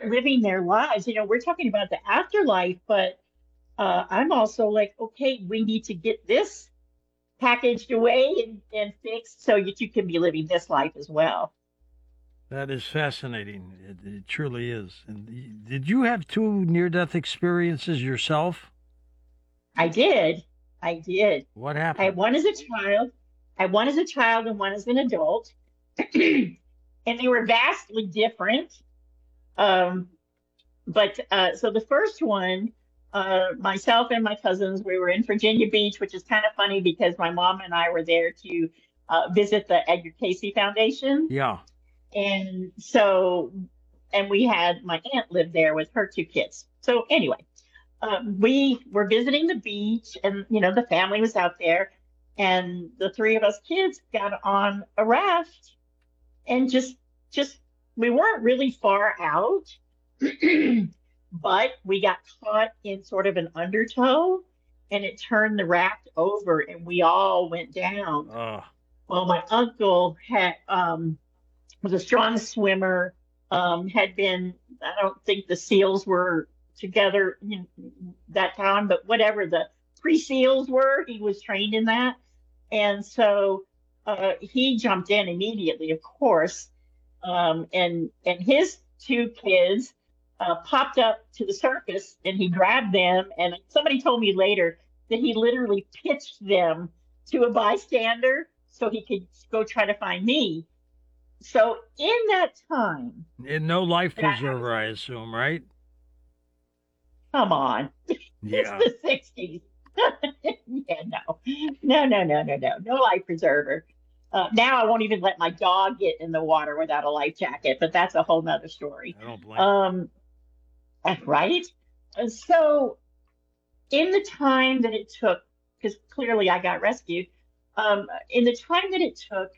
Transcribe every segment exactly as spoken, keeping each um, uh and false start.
start living their lives. You know, we're talking about the afterlife, but uh, I'm also like, okay, we need to get this packaged away and, and fixed so that you can be living this life as well. That is fascinating. It, it truly is. And y- did you have two near-death experiences yourself? I did. I did. What I had happened? one as a child. I had one as a child and one as an adult. And they were vastly different. Um, but uh, so the first one, uh, myself and my cousins, we were in Virginia Beach, which is kind of funny because my mom and I were there to uh, visit the Edgar Casey Foundation. Yeah. And so, and we had my aunt lived there with her two kids. So anyway, um, we were visiting the beach, and you know the family was out there, and the three of us kids got on a raft and just just we weren't really far out, but we got caught in sort of an undertow, and it turned the raft over, and we all went down. Uh, Well, my uncle had um, was a strong swimmer. Um, had been, I don't think the SEALs were together, you know, that time, but whatever the pre SEALs were, he was trained in that. And so uh, he jumped in immediately, of course. Um, and and his two kids uh, popped up to the surface, and he grabbed them. And somebody told me later that he literally pitched them to a bystander so he could go try to find me. So in that time, and no life and I, I was, preserver, I assume, right? come on, it's Yeah. the sixties. Yeah, no, no, no, no, no, no, no life preserver. Uh, now I won't even let my dog get in the water without a life jacket, but that's a whole nother story. I don't blame you. Um, right? Uh, So in the time that it took, because clearly I got rescued, um, in the time that it took,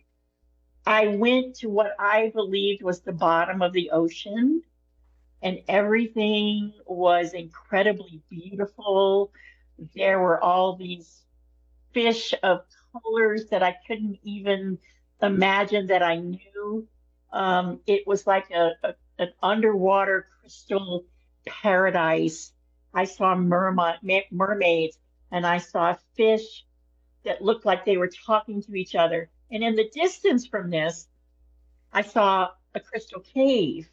I went to what I believed was the bottom of the ocean, and everything was incredibly beautiful. There were all these fish of colors that I couldn't even imagine that I knew. Um, it was like a, a an underwater crystal paradise. I saw merma- mermaids, and I saw fish that looked like they were talking to each other. And in the distance from this, I saw a crystal cave.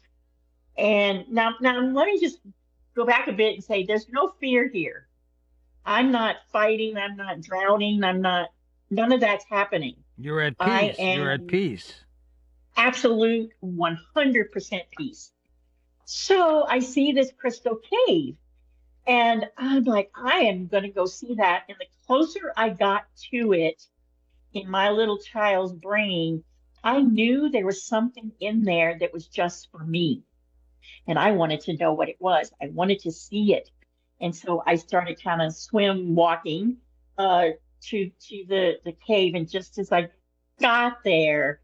And now, now let me just go back a bit and say there's no fear here. I'm not fighting. I'm not drowning. I'm not, none of that's happening. You're at I peace. You're at am peace. absolute one hundred percent peace. So I see this crystal cave, and I'm like, I am going to go see that. And the closer I got to it in my little child's brain, I knew there was something in there that was just for me. And I wanted to know what it was. I wanted to see it. And so I started kind of swim walking uh, to to the, the cave. And just as I got there,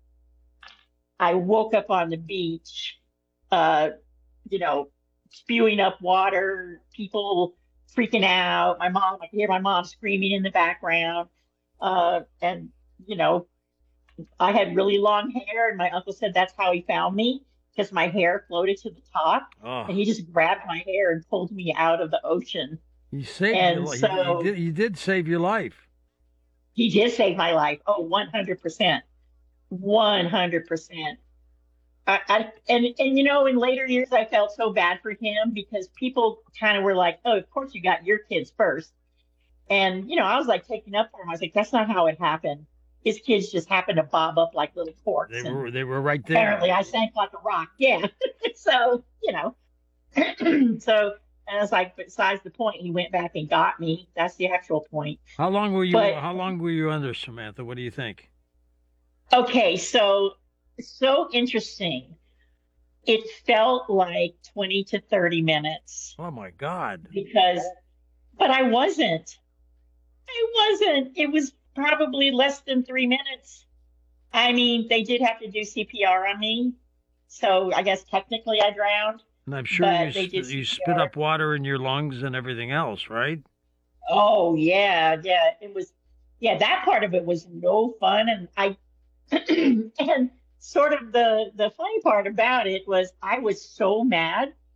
I woke up on the beach, uh, you know, spewing up water, people freaking out. My mom, I could hear my mom screaming in the background. Uh, and, you know, I had really long hair, and my uncle said that's how he found me because my hair floated to the top. Oh, And he just grabbed my hair and pulled me out of the ocean. he saved your And life. He, he so did. He did save your life. he did save my life. Oh, one hundred percent. one hundred percent. I, I and and you know, in later years, I felt so bad for him because people kind of were like, "Oh, of course you got your kids first." And you know, I was like taking up for him. I was like, "That's not how it happened. His kids just happened to bob up like little They corks, and were. They were right there. apparently I sank like a rock." Yeah. So you know, so and I was like, besides the point, he went back and got me. That's the actual point. How long were you? But How long were you under, Samantha? What do you think? okay, so so interesting. It felt like twenty to thirty minutes Oh my God! because, but I wasn't. I wasn't. It was probably less than three minutes. I mean, they did have to do C P R on me. So I guess technically I drowned, And I'm sure you but they sp- did you spit C P R. up water in your lungs and everything else, right? Oh, yeah. Yeah. It was, yeah, that part of it was no fun. And I, and sort of the, the funny part about it was I was so mad